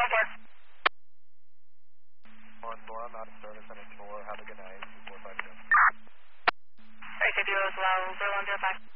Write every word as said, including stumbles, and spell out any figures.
four. One four, I'm out of service on a tour. Have a good night. two four five two. Sorry, could you as well, zero one zero five.